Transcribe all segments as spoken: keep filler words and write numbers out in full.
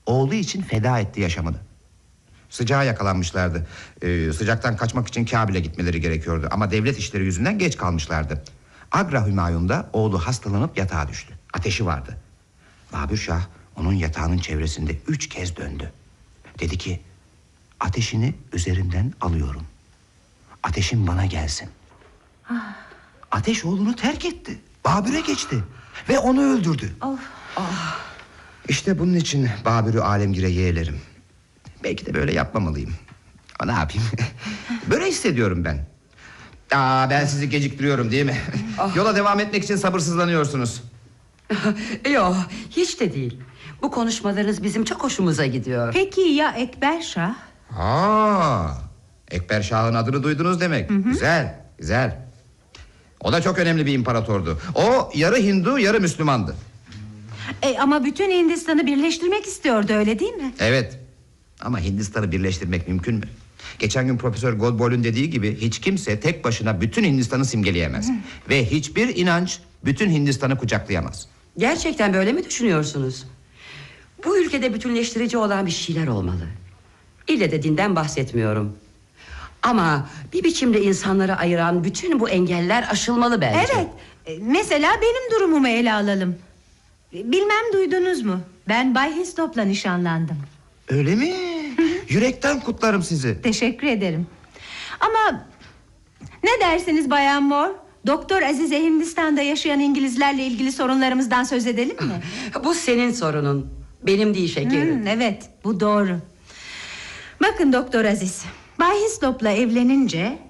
Oğlu için feda etti yaşamını. Sıcağa yakalanmışlardı. Ee, sıcaktan kaçmak için Kabil'e gitmeleri gerekiyordu. Ama devlet işleri yüzünden geç kalmışlardı. Agra Hümayun'da oğlu hastalanıp yatağa düştü. Ateşi vardı. Babür Şah onun yatağının çevresinde üç kez döndü. Dedi ki, ateşini üzerinden alıyorum. Ateşin bana gelsin. Ateş oğlunu terk etti. Babür'e geçti ve onu öldürdü. Of. Ah. İşte bunun için Babür'ü alemgire yeğlerim. Belki de böyle yapmamalıyım. Ama ne yapayım? Böyle hissediyorum ben. Aa, ben sizi geciktiriyorum değil mi? Oh. Yola devam etmek için sabırsızlanıyorsunuz. Yok, hiç de değil. Bu konuşmalarınız bizim çok hoşumuza gidiyor. Peki ya Ekber Şah? Aa, Ekber Şah'ın adını duydunuz demek. Hı hı. Güzel, güzel. O da çok önemli bir imparatordu. O yarı Hindu, yarı Müslümandı. E, ama bütün Hindistan'ı birleştirmek istiyordu, öyle değil mi? Evet. Ama Hindistan'ı birleştirmek mümkün mü? Geçen gün Profesör Godbol'un dediği gibi hiç kimse tek başına bütün Hindistan'ı simgeleyemez. Hı. Ve hiçbir inanç bütün Hindistan'ı kucaklayamaz. Gerçekten böyle mi düşünüyorsunuz? Bu ülkede bütünleştirici olan bir şeyler olmalı. İlle de dinden bahsetmiyorum. Ama bir biçimde insanları ayıran bütün bu engeller aşılmalı bence. Evet. E, mesela benim durumumu ele alalım. Bilmem duydunuz mu? Ben Bay Histop'la nişanlandım. Öyle mi? Yürekten kutlarım sizi. Teşekkür ederim. Ama ne dersiniz Bayan Moore? Doktor Azize Hindistan'da yaşayan İngilizlerle ilgili sorunlarımızdan söz edelim mi? Bu senin sorunun, benim değil şekerim. Hmm, evet, bu doğru. Bakın Doktor Aziz, Bay Hislop'la evlenince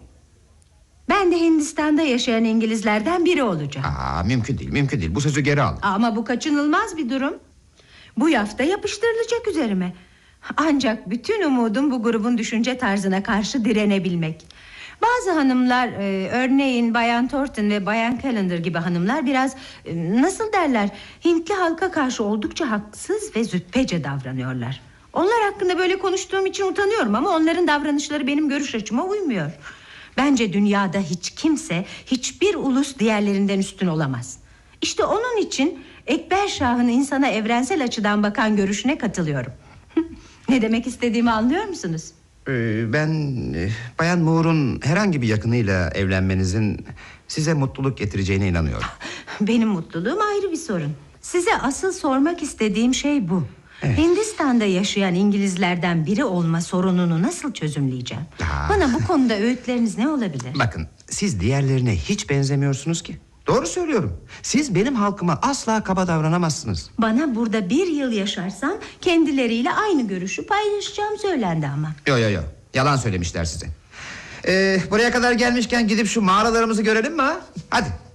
ben de Hindistan'da yaşayan İngilizlerden biri olacağım. Aa, mümkün değil, mümkün değil. Bu sözü geri al. Ama bu kaçınılmaz bir durum. Bu yafta yapıştırılacak üzerime. Ancak bütün umudum bu grubun düşünce tarzına karşı direnebilmek. Bazı hanımlar, e, örneğin Bayan Thornton ve Bayan Callender gibi hanımlar biraz e, nasıl derler, Hintli halka karşı oldukça haksız ve züppece davranıyorlar. Onlar hakkında böyle konuştuğum için utanıyorum ama onların davranışları benim görüş açıma uymuyor. Bence dünyada hiç kimse, hiçbir ulus diğerlerinden üstün olamaz. İşte onun için Ekber Şah'ın insana evrensel açıdan bakan görüşüne katılıyorum. Ne demek istediğimi anlıyor musunuz? Ee, ben e, Bayan Moore'un herhangi bir yakınıyla evlenmenizin size mutluluk getireceğine inanıyorum. Benim mutluluğum ayrı bir sorun. Size asıl sormak istediğim şey bu. Evet. Hindistan'da yaşayan İngilizlerden biri olma sorununu nasıl çözümleyeceğim? Aa. Bana bu konuda öğütleriniz ne olabilir? Bakın, siz diğerlerine hiç benzemiyorsunuz ki. Doğru söylüyorum. Siz benim halkıma asla kaba davranamazsınız. Bana burada bir yıl yaşarsam kendileriyle aynı görüşü paylaşacağım söylendi ama. Yo yo yo, yalan söylemişler size. ee, Buraya kadar gelmişken gidip şu mağaralarımızı görelim mi ha? Hadi.